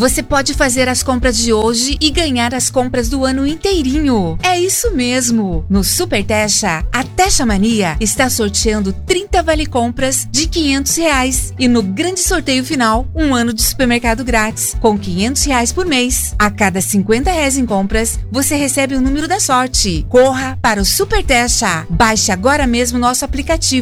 Você pode fazer as compras de hoje e ganhar as compras do ano inteirinho. É isso mesmo! No Super Techa, a Techa Mania está sorteando 30 vale-compras de R$500 e no grande sorteio final, um ano de supermercado grátis com R$500 por mês. A cada R$50 em compras, você recebe o número da sorte. Corra para o Super Techa. Baixe agora mesmo nosso aplicativo